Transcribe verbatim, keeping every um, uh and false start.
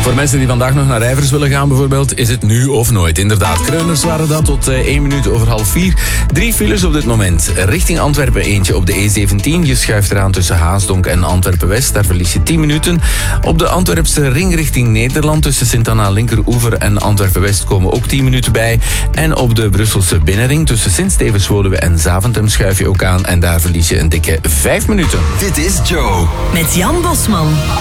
Voor mensen die vandaag nog naar Rijvers willen gaan bijvoorbeeld, is het nu of nooit. Inderdaad, Kreuners waren dat tot uh, één minuut over half vier. Drie files op dit moment. Richting Antwerpen eentje op de E zeventien. Je schuift eraan tussen Haasdonk en Antwerpen-West. Daar verlies je tien minuten. Op de Antwerpse ring richting Nederland tussen Sint-Anna Linkeroever en Antwerpen-West komen ook tien minuten bij. En op de Brusselse binnenring tussen Sint-Stevens-Woluwe en Zaventem schuif je ook aan. En daar verlies je een dikke vijf minuten. Dit is Joe. Met Jan Bosman.